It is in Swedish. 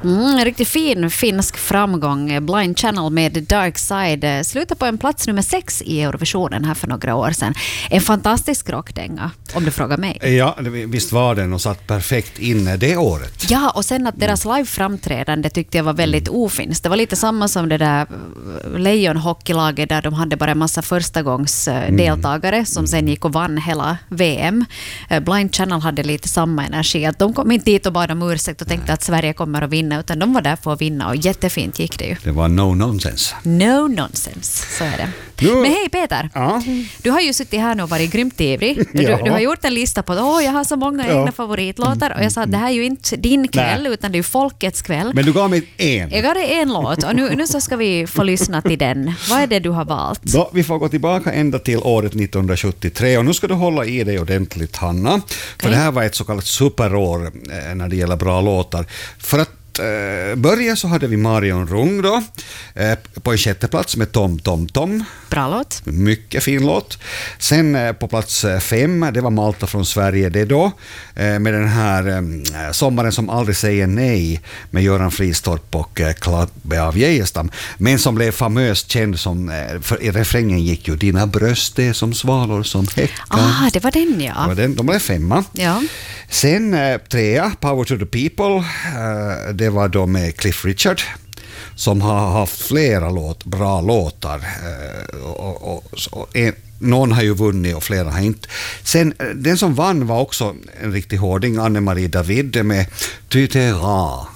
En riktigt fin finsk framgång. Blind Channel med Dark Side slutar på en plats nummer 6 i Eurovisionen här för några år sedan. En fantastisk rockdänga, om du frågar mig. Ja, visst var den och satt perfekt inne det året. Ja, och sen att deras live-framträdande tyckte jag var väldigt ofinst. Det var lite samma som det där Lejon-hockeylaget där de hade bara en massa förstagångsdeltagare som sen gick och vann hela VM. Blind Channel hade lite samma energi. Att de kom inte dit och bad om ursäkt och tänkte att Sverige kommer att vinna, utan de var där för att vinna och jättefint gick det ju. Det var no nonsense. No nonsense, så är det. Men hej Peter, du har ju suttit här nu och varit grymt ivrig. Du har gjort en lista på att jag har så många egna favoritlåtar och jag sa att det här är ju inte din kväll utan det är ju folkets kväll. Men du gav mig en. Jag gav dig en låt och nu så ska vi få lyssna till den. Vad är det du har valt? Då, vi får gå tillbaka ända till året 1973 och nu ska du hålla i dig ordentligt, Hanna. Okay. För det här var ett så kallat superår när det gäller bra låtar. För att börja så hade vi Marion Rung då, på en 6:e plats med Tom Tom Tom. Bra låt. Mycket fin låt. Sen på plats 5, det var Malta från Sverige det då, med den här Sommaren som aldrig säger nej med Göran Fristorp och Klabbe av Geijerstam, men som blev famöst känd som, för i refrängen gick ju dina bröst är som svalor som häckar. Det var den, ja. Det var den, de blev 5. Ja. Sen 3, Power to the People, det var då med Cliff Richard som har haft flera bra låtar någon har ju vunnit och flera har inte. Sen den som vann var också en riktig hårding, Anne-Marie David med Tu t'es rare.